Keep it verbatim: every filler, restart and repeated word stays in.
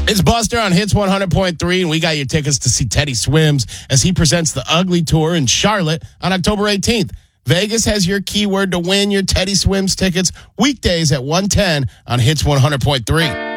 It's Buster on Hits one hundred point three, and we got your tickets to see Teddy Swims as he presents the Ugly Tour in Charlotte on October eighteenth. Vegas has your keyword to win your Teddy Swims tickets weekdays at one ten on Hits one hundred point three.